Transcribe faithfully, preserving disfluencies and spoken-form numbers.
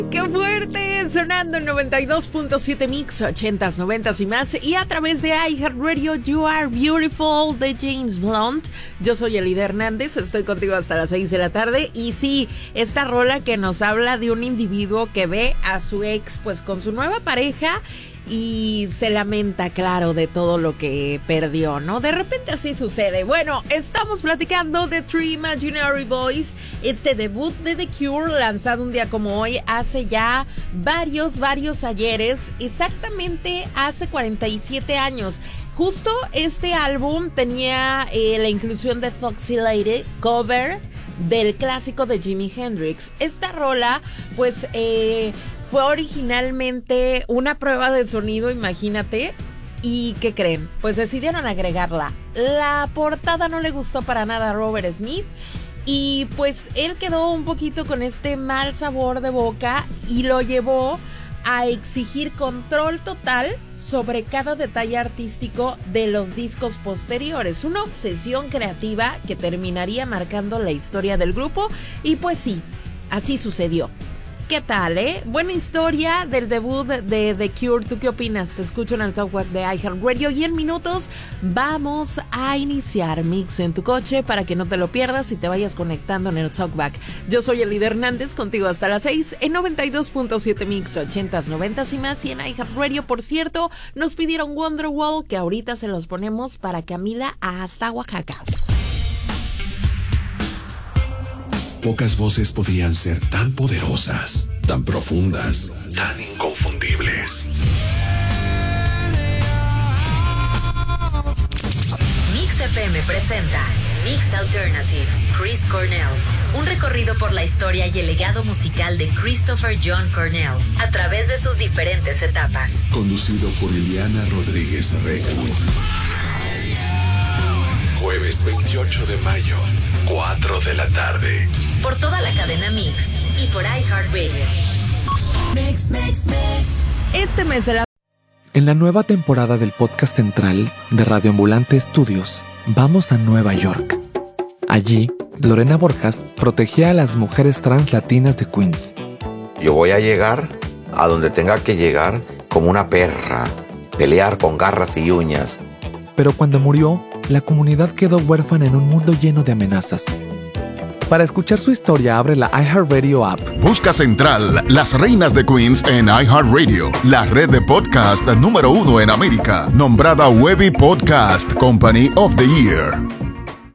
¡Qué fuerte! Sonando en noventa y dos punto siete Mix, ochentas, noventas y más. Y a través de iHeartRadio, You Are Beautiful de James Blunt. Yo soy Elida Hernández, estoy contigo hasta las seis de la tarde. Y sí, esta rola que nos habla de un individuo que ve a su ex pues con su nueva pareja y se lamenta, claro, de todo lo que perdió, ¿no? De repente así sucede. Bueno, estamos platicando de Three Imaginary Boys, este debut de The Cure, lanzado un día como hoy, hace ya varios, varios ayeres, exactamente hace cuarenta y siete años. Justo este álbum tenía eh, la inclusión de Foxy Lady, cover del clásico de Jimi Hendrix. Esta rola, pues, eh... fue originalmente una prueba de sonido, imagínate. ¿Y qué creen? Pues decidieron agregarla. La portada no le gustó para nada a Robert Smith. Y pues él quedó un poquito con este mal sabor de boca y lo llevó a exigir control total sobre cada detalle artístico de los discos posteriores. Una obsesión creativa que terminaría marcando la historia del grupo. Y pues sí, así sucedió. ¿Qué tal, eh? Buena historia del debut de The Cure. ¿Tú qué opinas? Te escucho en el Talkback de iHeartRadio y en minutos vamos a iniciar Mix en tu coche para que no te lo pierdas y te vayas conectando en el Talkback. Yo soy Elida Hernández, contigo hasta las seis en noventa y dos punto siete Mix, ochentas, noventas y más. Y en iHeartRadio, por cierto, nos pidieron Wonderwall, que ahorita se los ponemos para Camila hasta Oaxaca. Pocas voces podían ser tan poderosas, tan profundas, tan inconfundibles. Mix F M presenta Mix Alternative, Chris Cornell. Un recorrido por la historia y el legado musical de Christopher John Cornell a través de sus diferentes etapas. Conducido por Liliana Rodríguez Rego. Jueves veintiocho de mayo, cuatro de la tarde. Por toda la cadena Mix y por iHeartRadio. Mix, mix, mix. Este mes de la... En la nueva temporada del podcast central de Radio Ambulante Estudios, vamos a Nueva York. Allí, Lorena Borjas protegía a las mujeres trans latinas de Queens. Yo voy a llegar a donde tenga que llegar como una perra, pelear con garras y uñas. Pero cuando murió, la comunidad quedó huérfana en un mundo lleno de amenazas. Para escuchar su historia, abre la iHeartRadio app. Busca Central, Las Reinas de Queens en iHeartRadio, la red de podcast número uno en América, nombrada Webby Podcast Company of the Year.